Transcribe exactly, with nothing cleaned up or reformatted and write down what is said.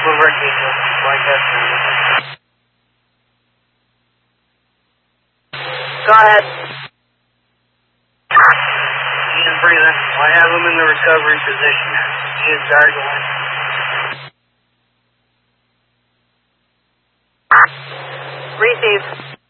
Blue Red Eagle, Lancaster. Go ahead. Ian breathing. I have him in the recovery position. Ian gargling. Receive.